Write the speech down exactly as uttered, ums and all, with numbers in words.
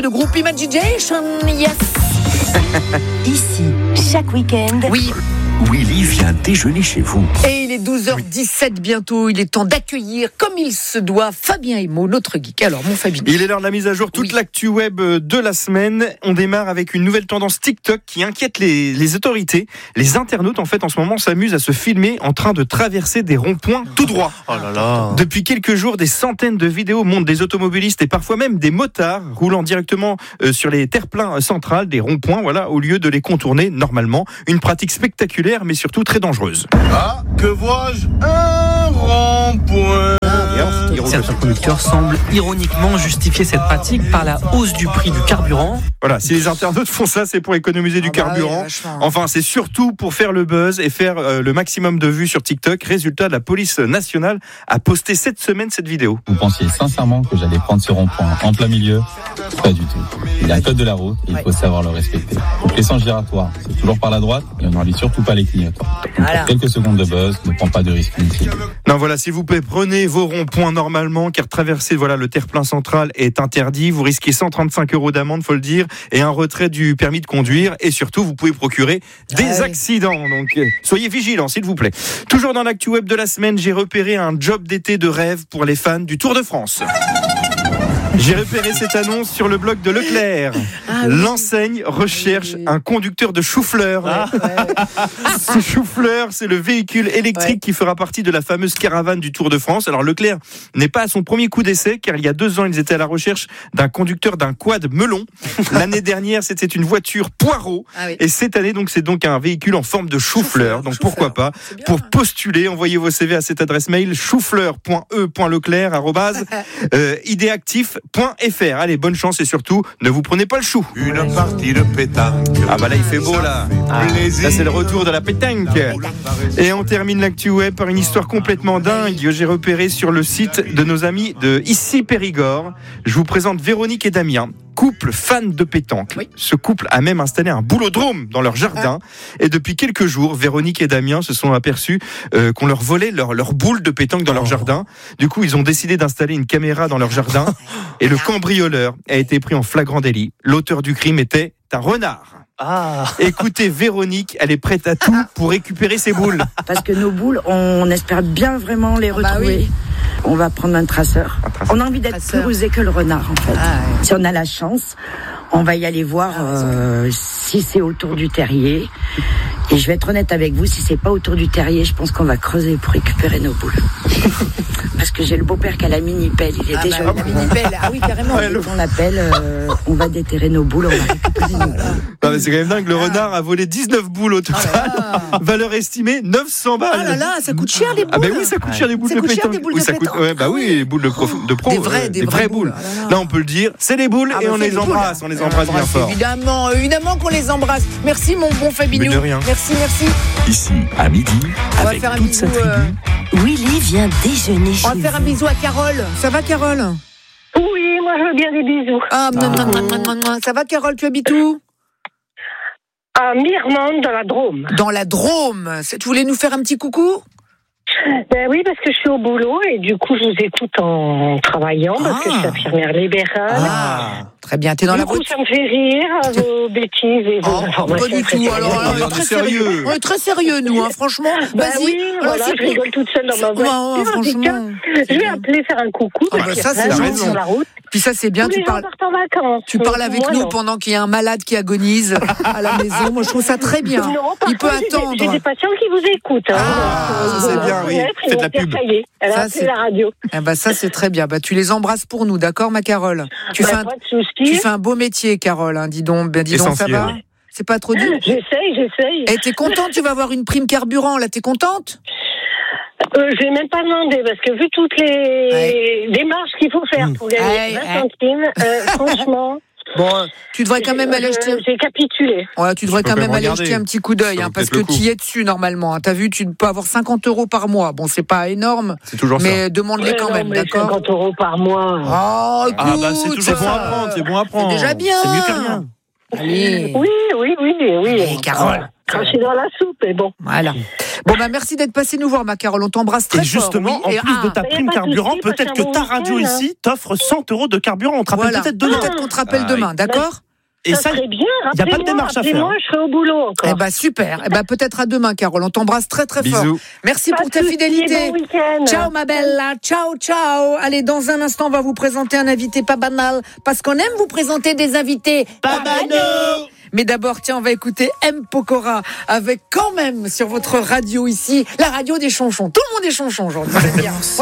le groupe Imagination. Yes. Ici, chaque week-end. Oui. Willy vient déjeuner chez vous. Et il est douze heures dix-sept bientôt. Il est temps d'accueillir, comme il se doit, Fabien Emo, notre geek. Alors, mon Fabien. Il est l'heure de la mise à jour, toute oui. l'actu web de la semaine. On démarre avec une nouvelle tendance TikTok qui inquiète les, les autorités. Les internautes, en fait, en ce moment, s'amusent à se filmer en train de traverser des ronds-points tout droit. Oh là là. Depuis quelques jours, des centaines de vidéos montrent des automobilistes et parfois même des motards roulant directement euh, sur les terre-pleins centrales, des ronds-points, voilà, au lieu de les contourner normalement. Une pratique spectaculaire, mais surtout très dangereuse. Ah, que vois-je? Un rond-point. Certains conducteurs semblent ironiquement justifier cette pratique par la hausse du prix du carburant. Voilà, si les internautes font ça, c'est pour économiser du Ah bah carburant. oui, Enfin, c'est surtout pour faire le buzz et faire euh, le maximum de vues sur TikTok. Résultat, la police nationale a posté cette semaine cette vidéo. Vous pensiez sincèrement que j'allais prendre ce rond-point en plein milieu? Pas du tout. Il y a un code de la route et il faut savoir le respecter. Donc les sens giratoires, c'est toujours par la droite et on n'oublie surtout pas les clignotants. Donc Voilà. pour quelques secondes de buzz, ne prends pas de risque inutile. Non, voilà, s'il vous plaît, prenez vos ronds-points normalement, car traverser voilà, le terre-plein central est interdit. Vous risquez cent trente-cinq euros d'amende, faut le dire, et un retrait du permis de conduire. Et surtout, vous pouvez procurer des Ah oui. accidents. Donc, euh, soyez vigilants, s'il vous plaît. Toujours dans l'actu web de la semaine, j'ai repéré un job d'été de rêve pour les fans du Tour de France. J'ai repéré cette annonce sur le blog de Leclerc. Ah oui. L'enseigne recherche Oui, oui. un conducteur de chou-fleur. Ouais, ouais. Ce chou-fleur, c'est le véhicule électrique Ouais. qui fera partie de la fameuse caravane du Tour de France. Alors Leclerc n'est pas à son premier coup d'essai, car il y a deux ans, ils étaient à la recherche d'un conducteur d'un quad melon. L'année dernière, c'était une voiture poireau. Ah oui. Et cette année, donc, c'est donc un véhicule en forme de chou-fleur. Donc pourquoi pas? C'est bien. Pour postuler, envoyez vos C V à cette adresse mail choufleur point e point leclerc arobase euh, idéactif point f r. Allez, bonne chance et surtout, ne vous prenez pas le chou. Une partie de pétanque. Ah bah là, il fait beau là. Ah, Là, c'est le retour de la pétanque. Et on termine l'actu web par une histoire complètement dingue que j'ai repérée sur le site de nos amis de Ici Périgord. Je vous présente Véronique et Damien, couple fan de pétanque. Oui. Ce couple a même installé un boulodrome dans leur jardin. Et depuis quelques jours, Véronique et Damien se sont aperçus euh, qu'on leur volait leur, leur boule de pétanque dans leur jardin. Du coup, ils ont décidé d'installer une caméra dans leur jardin. Et le cambrioleur a été pris en flagrant délit. L'auteur du crime était un renard. Ah. Écoutez, Véronique, elle est prête à tout pour récupérer ses boules. Parce que nos boules, on espère bien vraiment les Ah bah retrouver. oui. On va prendre un traceur. Un traceur. On a envie d'être Traceur. plus rusé que le renard, en fait. Ah ouais. Si on a la chance, on va y aller voir euh, si c'est autour du terrier. Et je vais être honnête avec vous, si c'est pas autour du terrier, je pense qu'on va creuser pour récupérer nos boules. Parce que j'ai le beau-père qui a la mini-pelle. Il est Ah déjà bah, la mini-pelle. Ah oui, carrément. Ouais, le- on l'appelle, euh, on va déterrer nos boules, on va récupérer nos boules. Non, mais c'est quand même dingue, le renard a volé dix-neuf boules au total. là là. Valeur estimée neuf cents balles. Ah là là, ça coûte cher les boules. Ah ben oui, ça coûte cher des boules Ça de coûte cher pétanque. des boules oui, de ça coûte. pétanque. Ouais, bah oui, les boules de pro, de pro Des vraies, euh, des des vraies vraies boules. boules. Ah là là. Là, on peut le dire, c'est des boules Ah et bah, on c'est les des boules. embrasse, on les embrasse bien fort. Évidemment, évidemment qu'on les embrasse. Merci mon bon Fabinou. Mais de rien. Merci, merci. Ici, à midi, On va avec faire un toute bisou. sa tribu. euh, Willy vient déjeuner On chez va faire un vous. bisou à Carole. Ça va Carole? Oui, moi je veux bien des bisous. Ah, mouah, mouah, mouah, mouah, mouah. Ça va Carole, tu habites où? À Mirmande, dans la Drôme. Dans la Drôme. C'est- Tu voulais nous faire un petit coucou? Ben oui, parce que je suis au boulot et du coup je vous écoute en travaillant parce que je suis Ah. infirmière libérale. Ah, très bien. T'es dans du la coup, voiture? ça me fait rire, vos bêtises et vos Oh, informations. pas du tout. Alors, On alors, on est est très sérieux. sérieux. On est très sérieux, nous, hein, franchement. Ben Vas-y. oui, Alors, voilà, c'est je pour- rigole toute seule dans ma Ouais, voiture. ouais, En tout franchement. cas, je vais appeler faire un coucou Ah parce bah qu'il y ça, a c'est plein de la gens raison. sur la route. Puis ça, c'est bien. Tous Tu les gens parles. partent en vacances. Tu Donc, parles avec moi, nous non. pendant qu'il y a un malade qui agonise à la maison. Moi, je trouve ça très bien. Non, Il peut parfois, j'ai des- attendre. J'ai des patients qui vous écoutent. Hein. Ah, Donc, ça, c'est euh, bien, oui. fenêtre, ils Faites vont la dire, pub. Ça y est, elle Ça, a c'est- appelé la radio. Eh ben, ça, c'est très bien. Bah, tu les embrasses pour nous, d'accord, ma Carole? Tu, Bah, fais un, pas de souci. tu fais un beau métier, Carole. Hein, dis donc, ben, dis donc, ça Essentiel. va? C'est pas trop dur? J'essaye, j'essaye. Eh, t'es contente? Tu vas avoir une prime carburant, là, t'es contente? Euh, je n'ai même pas demandé parce que vu toutes les Ouais. démarches qu'il faut faire pour gagner Ouais, vingt ouais. centimes, euh, franchement, Bon, tu devrais quand même aller je- jeter. j'ai capitulé. Ouais, tu devrais peux quand même même aller regarder. jeter un petit coup d'œil, Ça hein, vaut parce peut-être que le coup. tu y es dessus normalement. Hein. T'as vu, tu peux avoir cinquante euros par mois. Bon, c'est pas énorme, C'est toujours ça. mais demande-les Ouais, quand non, même, mais d'accord? cinquante euros par mois. Oh, écoute, Ah, bah, c'est C'est toujours bon ça. à prendre, c'est bon à prendre. C'est déjà bien. C'est mieux que rien. Allez. Oui, oui, oui, oui. Eh, Carole, cracher dans la soupe, mais bon. Voilà. Bon, bah, merci d'être passé nous voir, ma Carole. On t'embrasse très Et fort. justement, Oui, et en plus ah, de ta Mais prime pas de carburant, souci, peut-être passez un que ta bon radio week-end, ici t'offre cent euros de carburant. On te rappelle voilà. peut-être demain. Peut-être qu'on te rappelle Ah, demain, d'accord? Et ça, ça, serait bien. y a pas de Rappelez-moi, démarche à faire, rappelez-moi, hein. je serai au boulot encore. Eh ben super. Eh ben peut-être à demain, Carole. On t'embrasse très très fort. Bisous. Merci Pas pour de ta souci, fidélité. bon week-end. Ciao ma bella. Ciao ciao. Allez, dans un instant, on va vous présenter un invité pas banal parce qu'on aime vous présenter des invités Pas banaux. Mais d'abord, tiens, on va écouter M. Pokora avec quand même sur votre radio ici, la radio des chonchons. Tout le monde est chonchon aujourd'hui. J'aime bien.